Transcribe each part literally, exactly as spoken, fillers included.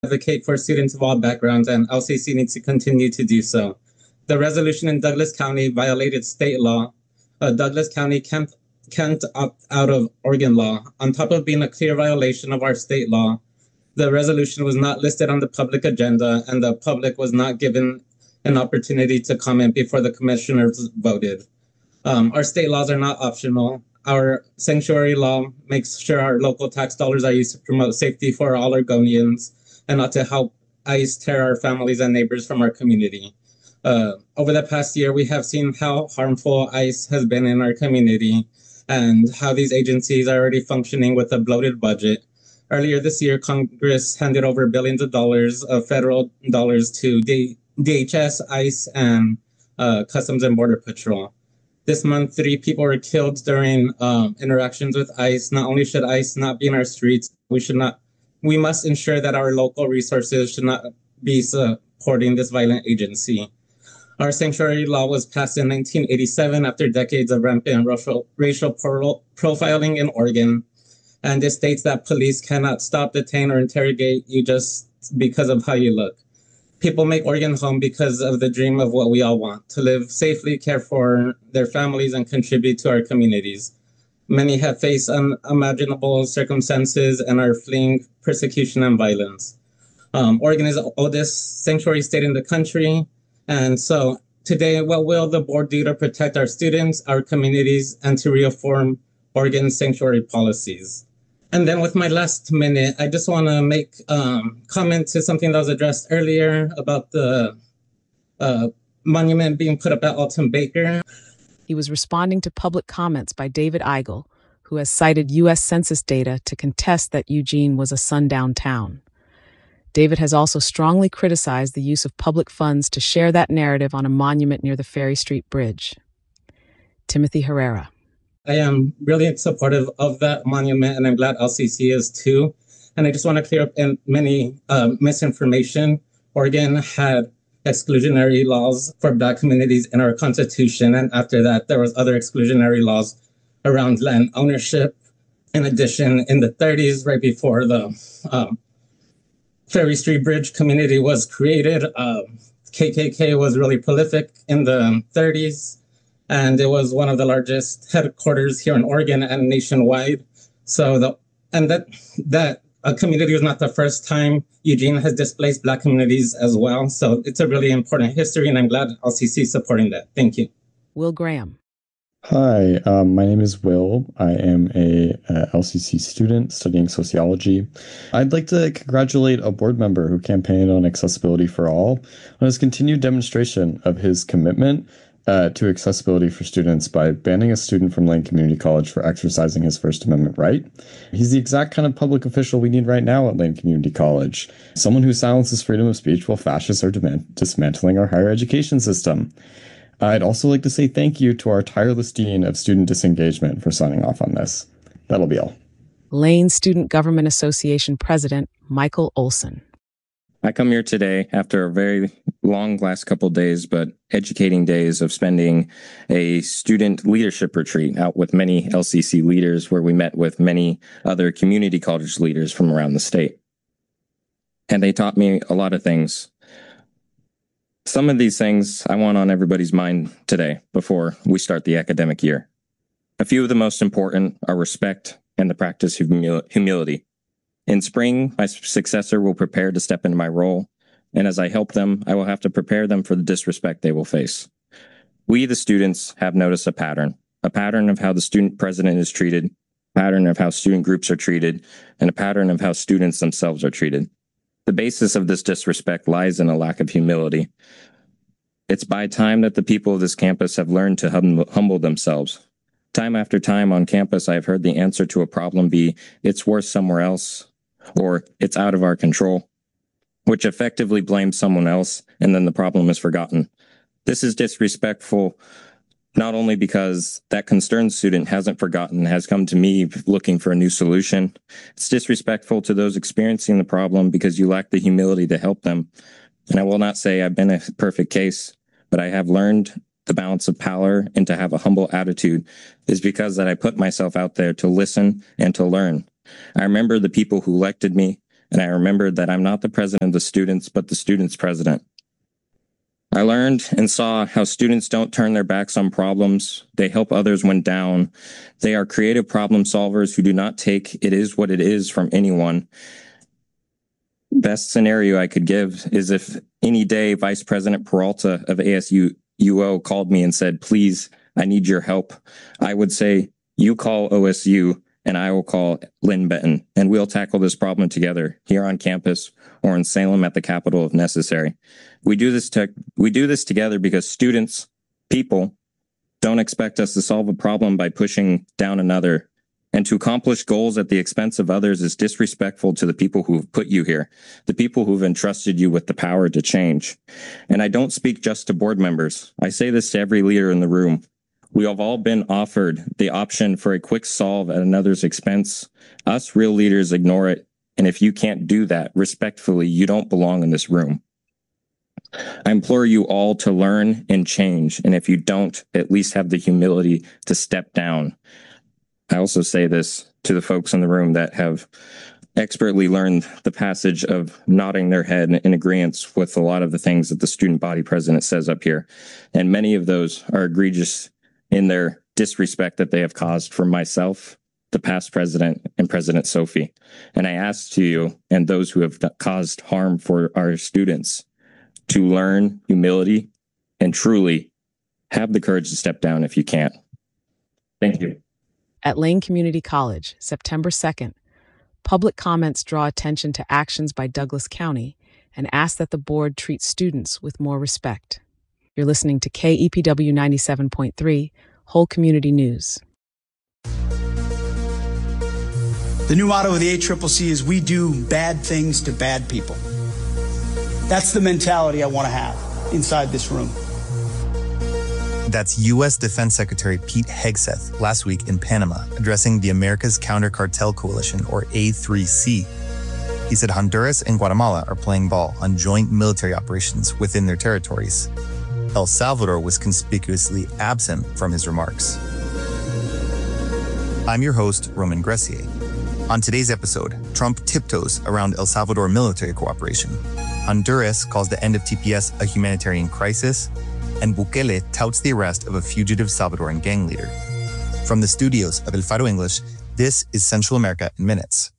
advocate for students of all backgrounds, and L C C needs to continue to do so. The resolution in Douglas County violated state law. Uh, Douglas County can't, can't opt out of Oregon law. On top of being a clear violation of our state law, the resolution was not listed on the public agenda, and the public was not given an opportunity to comment before the commissioners voted. Um, our state laws are not optional. Our sanctuary law makes sure our local tax dollars are used to promote safety for all Oregonians and not to help ICE tear our families and neighbors from our community. Uh, over the past year, we have seen how harmful ICE has been in our community and how these agencies are already functioning with a bloated budget. Earlier this year, Congress handed over billions of dollars of federal dollars to D- DHS, ICE, and uh, Customs and Border Patrol. This month, three people were killed during um, interactions with ICE. Not only should ICE not be in our streets, we should not. We must ensure that our local resources should not be supporting this violent agency. Our sanctuary law was passed in nineteen eighty-seven after decades of rampant racial, racial pro- profiling in Oregon. And it states that police cannot stop, detain, or interrogate you just because of how you look. People make Oregon home because of the dream of what we all want, to live safely, care for their families, and contribute to our communities. Many have faced unimaginable circumstances and are fleeing persecution and violence. Um, Oregon is the oldest sanctuary state in the country. And so today, what will the board do to protect our students, our communities, and to reform Oregon's sanctuary policies? And then with my last minute, I just want to make um, comment to something that was addressed earlier about the uh, monument being put up at Alton Baker. He was responding to public comments by David Eigel, who has cited U S Census data to contest that Eugene was a sundown town. David has also strongly criticized the use of public funds to share that narrative on a monument near the Ferry Street Bridge. Timothy Herrera. I am really supportive of that monument, and I'm glad L C C is too. And I just want to clear up in many uh, misinformation. Oregon had exclusionary laws for Black communities in our Constitution, and after that, there was other exclusionary laws around land ownership. In addition, in the thirties, right before the um, Ferry Street Bridge community was created, uh, K K K was really prolific in the thirties. And it was one of the largest headquarters here in Oregon and nationwide. So the and that that uh, community was not the first time Eugene has displaced Black communities as well. So it's a really important history, and I'm glad L C C is supporting that. Thank you. Will Graham. Hi, um, my name is Will. I am a, a L C C student studying sociology. I'd like to congratulate a board member who campaigned on accessibility for all on his continued demonstration of his commitment Uh, to accessibility for students by banning a student from Lane Community College for exercising his First Amendment right. He's the exact kind of public official we need right now at Lane Community College. Someone who silences freedom of speech while fascists are demand- dismantling our higher education system. I'd also like to say thank you to our tireless Dean of Student Disengagement for signing off on this. That'll be all. Lane Student Government Association President Michael Olson. I come here today after a very long last couple of days, but educating days of spending a student leadership retreat out with many L C C leaders, where we met with many other community college leaders from around the state. And they taught me a lot of things. Some of these things I want on everybody's mind today before we start the academic year. A few of the most important are respect and the practice of humil- humility. In spring, my successor will prepare to step into my role, and as I help them, I will have to prepare them for the disrespect they will face. We, the students, have noticed a pattern, a pattern of how the student president is treated, a pattern of how student groups are treated, and a pattern of how students themselves are treated. The basis of this disrespect lies in a lack of humility. It's by time that the people of this campus have learned to hum- humble themselves. Time after time on campus, I have heard the answer to a problem be, it's worse somewhere else, or it's out of our control, which effectively blames someone else, and then the problem is forgotten. This is disrespectful, not only because that concerned student hasn't forgotten, has come to me looking for a new solution. It's disrespectful to those experiencing the problem because you lack the humility to help them. And I will not say I've been a perfect case, but I have learned the balance of power and to have a humble attitude is because that I put myself out there to listen and to learn. I remember the people who elected me and I remembered that I'm not the president of the students, but the students' president. I learned and saw how students don't turn their backs on problems. They help others when down. They are creative problem solvers who do not take "it is what it is" from anyone. Best scenario I could give is if any day Vice President Peralta of A S U U O called me and said, "Please, I need your help." I would say, "You call O S U and I will call Lynn Benton, and we'll tackle this problem together here on campus or in Salem at the Capitol if necessary." We do this to, we do this together because students, people, don't expect us to solve a problem by pushing down another. And to accomplish goals at the expense of others is disrespectful to the people who have put you here, the people who've entrusted you with the power to change. And I don't speak just to board members. I say this to every leader in the room. We have all been offered the option for a quick solve at another's expense. Us real leaders ignore it. And if you can't do that respectfully, you don't belong in this room. I implore you all to learn and change. And if you don't, at least have the humility to step down. I also say this to the folks in the room that have expertly learned the passage of nodding their head in agreement with a lot of the things that the student body president says up here. And many of those are egregious in their disrespect that they have caused for myself, the past president, and President Sophie. And I ask to you and those who have caused harm for our students to learn humility and truly have the courage to step down if you can't. Thank you. At Lane Community College, September second, public comments draw attention to actions by Douglas County and ask that the board treat students with more respect. You're listening to K E P W ninety-seven point three, Whole Community News. The new motto of the A C C C is, "We do bad things to bad people." That's the mentality I want to have inside this room. That's U S Defense Secretary Pete Hegseth last week in Panama, addressing the America's Counter Cartel Coalition, or A three C. He said Honduras and Guatemala are playing ball on joint military operations within their territories. El Salvador was conspicuously absent from his remarks. I'm your host, Roman Gressier. On today's episode, Trump tiptoes around El Salvador military cooperation. Honduras calls the end of T P S a humanitarian crisis, and Bukele touts the arrest of a fugitive Salvadoran gang leader. From the studios of El Faro English, this is Central America in Minutes.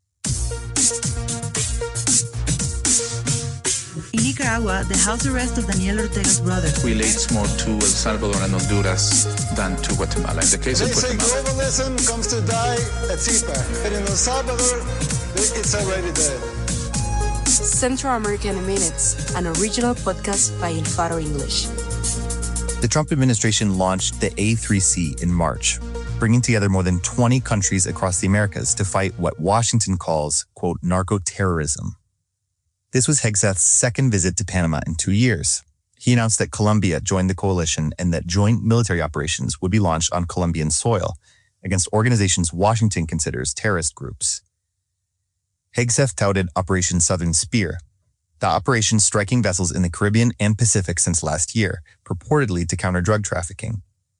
In Nicaragua, the house arrest of Daniel Ortega's brother relates more to El Salvador and Honduras than to Guatemala. In the case they of Guatemala, say globalism comes to die at C P A C, but in El Salvador, it's already dead. Central America in Minutes, an original podcast by El Faro English. The Trump administration launched the A three C in March, bringing together more than twenty countries across the Americas to fight what Washington calls, quote, narco-terrorism. This was Hegseth's second visit to Panama in two years. He announced that Colombia joined the coalition and that joint military operations would be launched on Colombian soil against organizations Washington considers terrorist groups. Hegseth touted Operation Southern Spear, the operation striking vessels in the Caribbean and Pacific since last year, purportedly to counter drug trafficking.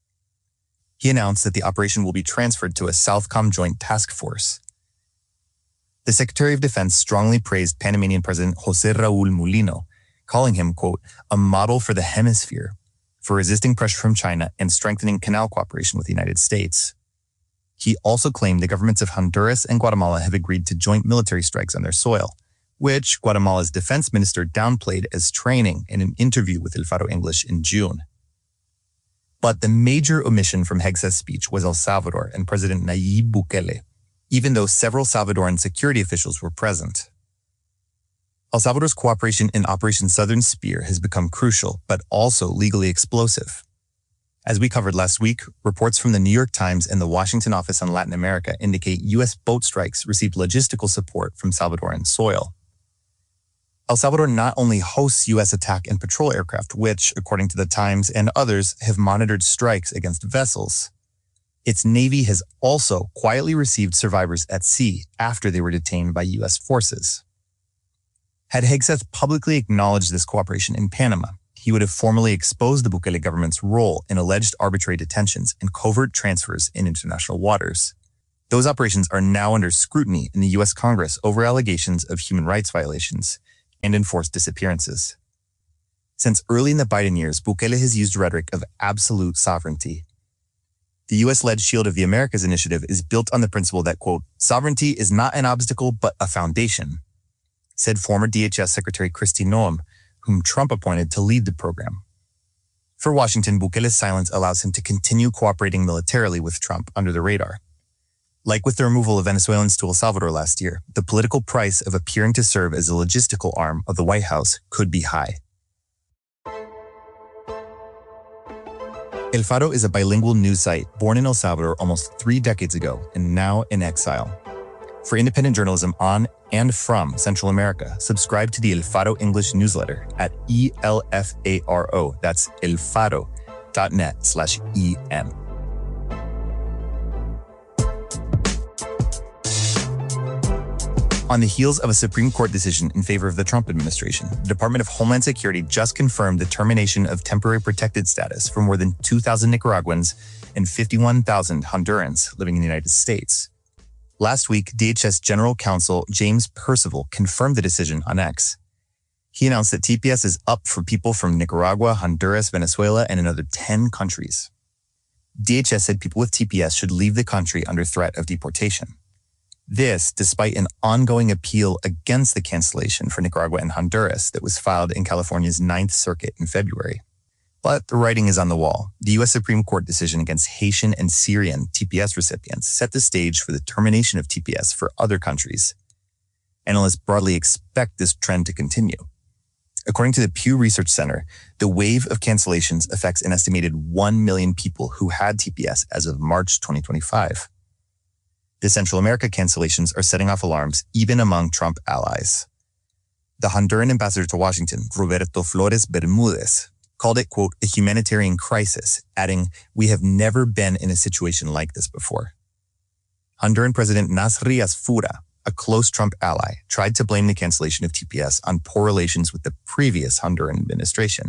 He announced that the operation will be transferred to a Southcom Joint Task Force. The Secretary of Defense strongly praised Panamanian President José Raúl Mulino, calling him, quote, a model for the hemisphere for resisting pressure from China and strengthening canal cooperation with the United States. He also claimed the governments of Honduras and Guatemala have agreed to joint military strikes on their soil, which Guatemala's defense minister downplayed as training in an interview with El Faro English in June. But the major omission from Hegseth's speech was El Salvador and President Nayib Bukele, even though several Salvadoran security officials were present. El Salvador's cooperation in Operation Southern Spear has become crucial, but also legally explosive. As we covered last week, reports from the New York Times and the Washington Office on Latin America indicate U S boat strikes received logistical support from Salvadoran soil. El Salvador not only hosts U S attack and patrol aircraft, which, according to the Times and others, have monitored strikes against vessels. Its Navy has also quietly received survivors at sea after they were detained by U S forces. Had Hegseth publicly acknowledged this cooperation in Panama, he would have formally exposed the Bukele government's role in alleged arbitrary detentions and covert transfers in international waters. Those operations are now under scrutiny in the U S Congress over allegations of human rights violations and enforced disappearances. Since early in the Biden years, Bukele has used rhetoric of absolute sovereignty. The U S-led Shield of the Americas initiative is built on the principle that, quote, sovereignty is not an obstacle but a foundation, said former D H S Secretary Kristi Noem, whom Trump appointed to lead the program. For Washington, Bukele's silence allows him to continue cooperating militarily with Trump under the radar. Like with the removal of Venezuelans to El Salvador last year, the political price of appearing to serve as a logistical arm of the White House could be high. El Faro is a bilingual news site born in El Salvador almost three decades ago and now in exile. For independent journalism on and from Central America, subscribe to the El Faro English newsletter at E L F A R O, that's elfaro.net slash E-M. On the heels of a Supreme Court decision in favor of the Trump administration, the Department of Homeland Security just confirmed the termination of temporary protected status for more than two thousand Nicaraguans and fifty-one thousand Hondurans living in the United States. Last week, D H S General Counsel James Percival confirmed the decision on X. He announced that T P S is up for people from Nicaragua, Honduras, Venezuela, and another ten countries. D H S said people with T P S should leave the country under threat of deportation. This, despite an ongoing appeal against the cancellation for Nicaragua and Honduras that was filed in California's Ninth Circuit in February. But the writing is on the wall. The U S Supreme Court decision against Haitian and Syrian T P S recipients set the stage for the termination of T P S for other countries. Analysts broadly expect this trend to continue. According to the Pew Research Center, the wave of cancellations affects an estimated one million people who had T P S as of March twenty twenty-five. The Central America cancellations are setting off alarms even among Trump allies. The Honduran ambassador to Washington, Roberto Flores Bermudez, called it, quote, a humanitarian crisis, adding, we have never been in a situation like this before. Honduran President Nasri Asfura, a close Trump ally, tried to blame the cancellation of T P S on poor relations with the previous Honduran administration.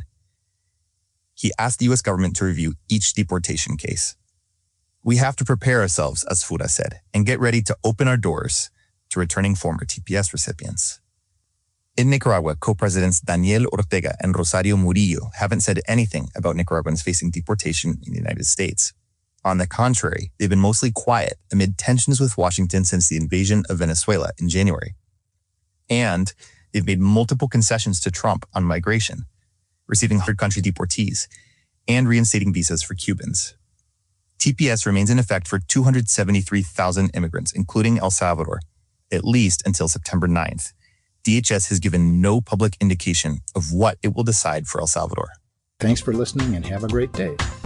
He asked the U S government to review each deportation case. We have to prepare ourselves, Asfura said, and get ready to open our doors to returning former T P S recipients. In Nicaragua, co-presidents Daniel Ortega and Rosario Murillo haven't said anything about Nicaraguans facing deportation in the United States. On the contrary, they've been mostly quiet amid tensions with Washington since the invasion of Venezuela in January. And they've made multiple concessions to Trump on migration, receiving third-country deportees, and reinstating visas for Cubans. T P S remains in effect for two hundred seventy-three thousand immigrants, including El Salvador, at least until September ninth. D H S has given no public indication of what it will decide for El Salvador. Thanks for listening and have a great day.